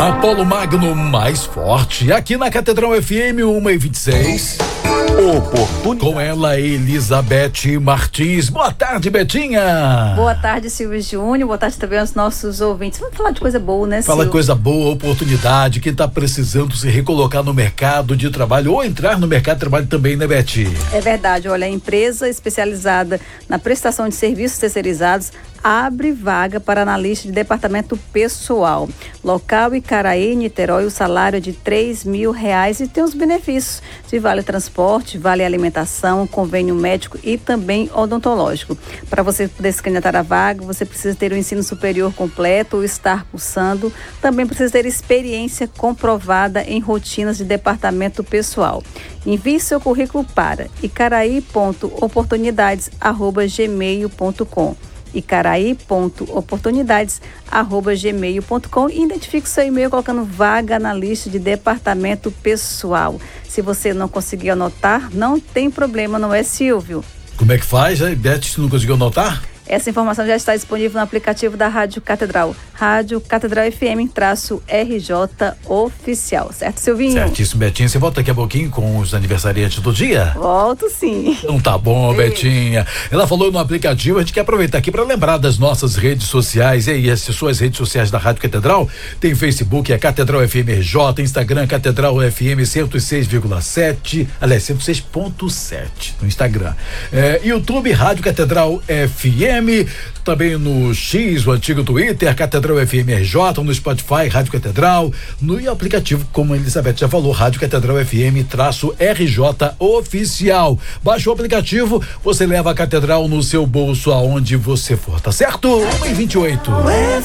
Apolo Magno mais forte, aqui na Catedral FM 1:26. Com ela, Elizabeth Martins. Boa tarde, Betinha. Boa tarde, Silvio Júnior. Boa tarde também aos nossos ouvintes. Vamos falar de coisa boa, né, Silvio? Fala coisa boa, oportunidade. Quem está precisando se recolocar no mercado de trabalho ou entrar no mercado de trabalho também, né, Beti? É verdade. Olha, a empresa especializada na prestação de serviços terceirizados abre vaga para analista de departamento pessoal. Local Icaraí, Niterói, o salário é de R$3.000 e tem os benefícios de vale transporte, vale alimentação, convênio médico e também odontológico. Para você poder se candidatar à vaga, você precisa ter o ensino superior completo ou estar cursando. Também precisa ter experiência comprovada em rotinas de departamento pessoal. Envie seu currículo para icaraí.oportunidades@gmail.com. icaraí.oportunidades@gmail.com e identifique seu e-mail colocando vaga na lista de departamento pessoal. Se você não conseguir anotar, não tem problema, não é, Silvio? Como é que faz, né, Beth, se não conseguiu anotar? Essa informação já está disponível no aplicativo da Rádio Catedral, Rádio Catedral FM-RJ Oficial, certo, Silvinho? Certíssimo, Betinha. Você volta daqui a pouquinho com os aniversariantes do dia? Volto, sim. Então tá bom, Betinha. Ela falou no aplicativo, a gente quer aproveitar aqui para lembrar das nossas redes sociais. E aí, as suas redes sociais da Rádio Catedral, tem Facebook, é Catedral FMRJ, Instagram, Catedral FM 106,7, aliás, 106.7 no Instagram. YouTube, Rádio Catedral FM, também no X, o antigo Twitter, Catedral FMRJ, no Spotify, Rádio Catedral, no aplicativo, como a Elizabeth já falou, Rádio Catedral FM-RJ Oficial. Baixa o aplicativo, você leva a Catedral no seu bolso aonde você for, tá certo? 1:28.